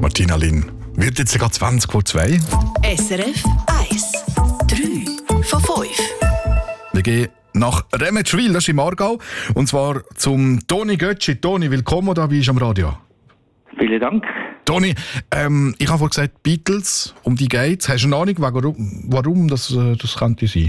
Martina Lin. Wird jetzt sogar 20 vor 2. SRF 1. 3 von 5. Wir gehen nach Remetschwil, das ist im Aargau. Und zwar zum Toni Götschi. Toni, willkommen da bei uns am Radio. Vielen Dank. Toni, ich habe vorhin gesagt, Beatles, um die geht's. Hast du eine Ahnung, warum das könnte sein?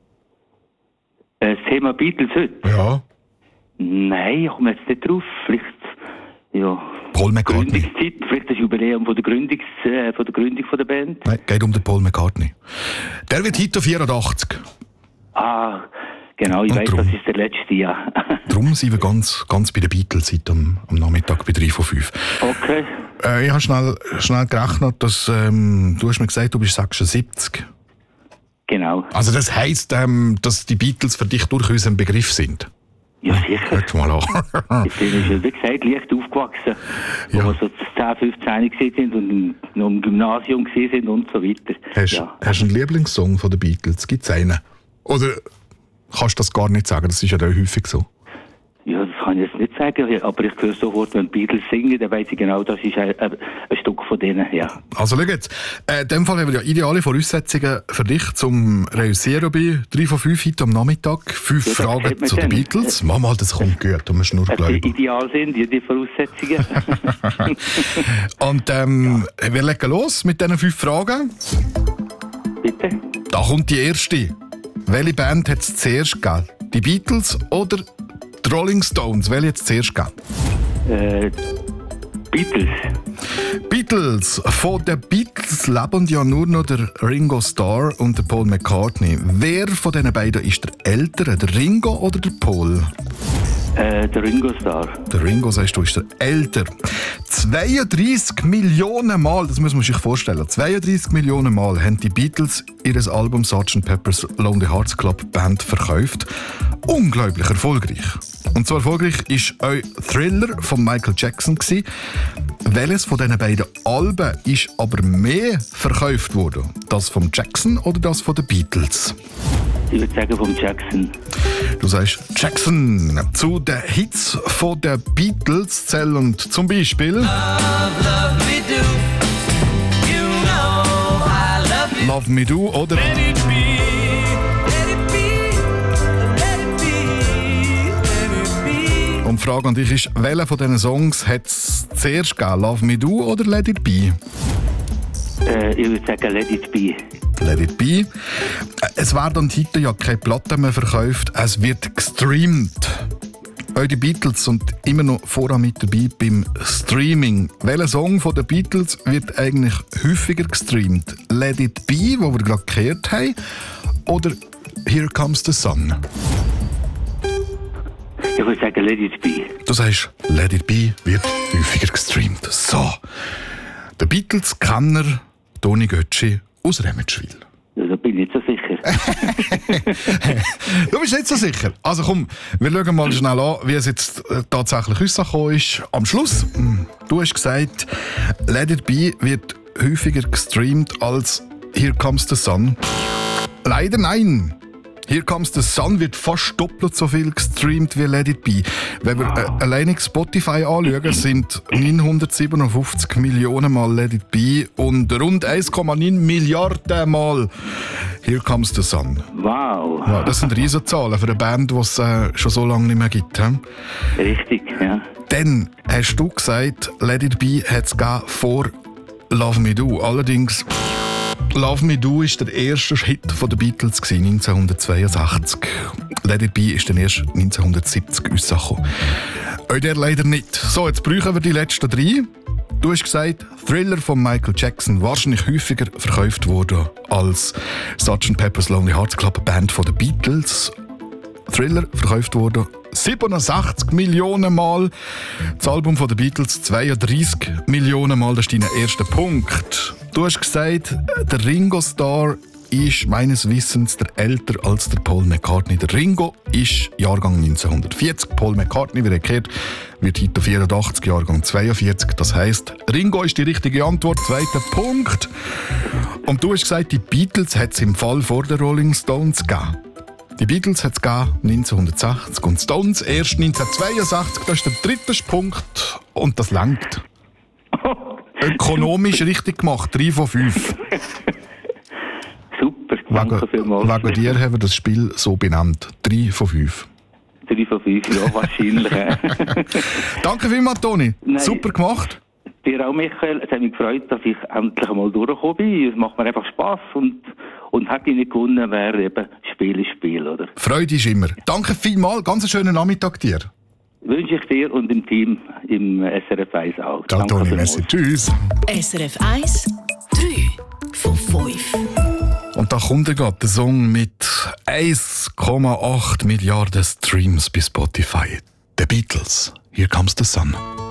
Das Thema Beatles heute? Ja. Nein, ich komme jetzt nicht drauf. Vielleicht, ja... Paul McCartney. Gründungszeit, vielleicht das Jubiläum von der Gründung von der Band. Nein, geht um den Paul McCartney. Der wird heute 84. Ah, genau, ich weiß, das ist der letzte, ja. Darum sind wir ganz bei den Beatles heute am Nachmittag bei 3 von 5. Okay. Ich habe schnell gerechnet, dass du hast mir gesagt, du bist 76. Genau. Also das heisst, dass die Beatles für dich durchaus ein Begriff sind? Ja, sicher. Hört mal an. Ich bin, wie gesagt, leicht aufgewachsen, wo wir so 10, 15 gewesen sind und noch im Gymnasium gewesen sind und so weiter. Hast du einen Lieblingssong von den Beatles? Gibt es einen? Oder kannst du das gar nicht sagen? Das ist ja da häufig so. Ja, das kann ich jetzt nicht sagen, aber ich höre sofort, wenn die Beatles singen, dann weiss ich genau, das ist ein Stück von denen, ja. Also schau jetzt, in dem Fall haben wir ja ideale Voraussetzungen für dich zum Reüssieren bei 3 von 5 heute am Nachmittag. 5 Fragen zu den Beatles. Mach mal, das kommt gut, du musst nur glauben. Die ideal sind, die Voraussetzungen. Und wir legen los mit diesen 5 Fragen. Bitte? Da kommt die erste. Welche Band hat es zuerst gegeben? Die Beatles oder die Rolling Stones? Welche hat es zuerst gegeben? Beatles. Beatles. Von den Beatles leben ja nur noch der Ringo Starr und der Paul McCartney. Wer von diesen beiden ist der Ältere? Der Ringo oder der Paul? Der Ringo Starr. Der Ringo, sagst du, ist der Älter. 32 Millionen Mal, das muss man sich vorstellen, 32 Millionen Mal haben die Beatles ihr Album Sgt. Pepper's Lonely Hearts Club Band verkauft. Unglaublich erfolgreich. Und so erfolgreich war auch Thriller von Michael Jackson. Welches von diesen beiden Alben ist aber mehr verkauft worden? Das von Jackson oder das von den Beatles? Ich würde sagen vom Jackson. Du sagst Jackson. Zu den Hits von den Beatles zählen zum Beispiel Love Me Do, You Know I Love You, Love Me Do oder Let It Be, Let It Be, Let It Be, Let It Be. Und die Frage an dich ist, welcher von diesen Songs hat es zuerst gegeben? Love Me Do oder Let It Be? Ich würde sagen Let It Be. Let It Be. Es werden heute ja keine Platten mehr verkauft, es wird gestreamt. Auch die Beatles sind immer noch voran mit dabei beim Streaming. Welcher Song von den Beatles wird eigentlich häufiger gestreamt? Let It Be, wo wir gerade gehört haben, oder Here Comes the Sun? Ich würde sagen Let It Be. Du sagst, Let It Be wird häufiger gestreamt. So, der Beatles-Kenner Toni Götschi aus Remetschwil. Ja, da bin ich nicht so sicher. Du bist nicht so sicher? Also komm, wir schauen mal schnell an, wie es jetzt tatsächlich rausgekommen ist. Am Schluss, du hast gesagt, Let It Be wird häufiger gestreamt als Here Comes the Sun. Leider nein. Here Comes the Sun wird fast doppelt so viel gestreamt wie Let It Be. Wenn wir alleine Spotify anschauen, sind 957 Millionen Mal Let It Be und rund 1,9 Milliarden Mal Here Comes the Sun. Wow. Ja, das sind Riesenzahlen für eine Band, die es schon so lange nicht mehr gibt. He? Richtig, ja. Dann hast du gesagt, Let It Be hat es vor Love Me Do. Allerdings Love Me Do war der erste Hit der Beatles 1962. Let It Be ist dann erst 1970 rausgekommen. Auch der leider nicht. So, jetzt brauchen wir die letzten 3. Du hast gesagt, Thriller von Michael Jackson wahrscheinlich häufiger verkauft worden als Sgt. Pepper's Lonely Hearts Club Band von den Beatles. Thriller verkauft worden 67 Millionen Mal. Das Album von den Beatles 32 Millionen Mal. Das ist dein erster Punkt. Du hast gesagt, der Ringo Starr ist meines Wissens der älter als der Paul McCartney. Der Ringo ist Jahrgang 1940. Paul McCartney, wie erklärt, wird heute 84, Jahrgang 42. Das heisst, Ringo ist die richtige Antwort. Zweiter Punkt. Und du hast gesagt, die Beatles hat es im Fall vor den Rolling Stones gegeben. Die Beatles hat es 1960 und Stones erst 1962. Das ist der dritte Punkt und das langt. ökonomisch richtig gemacht. 3 von 5. Super, danke vielmals. Wegen dir haben wir das Spiel so benannt. 3 von 5. 3 von 5, ja, wahrscheinlich. Danke vielmals, Toni. Nein. Super gemacht. Dir auch, Michael. Es hat mich gefreut, dass ich endlich einmal durchgekommen bin. Es macht mir einfach Spass und hätte ich nicht gewonnen, wäre eben Spiel ist Spiel, oder? Freude ist immer. Danke vielmals. Ganz einen schönen Nachmittag dir. Wünsche ich dir und dem Team im SRF 1 auch. Ciao, Toni. Merci. Tschüss. SRF 1, 3 von 5. Und da kommt gerade der Song mit 1,8 Milliarden Streams bei Spotify. The Beatles. Here Comes the Sun.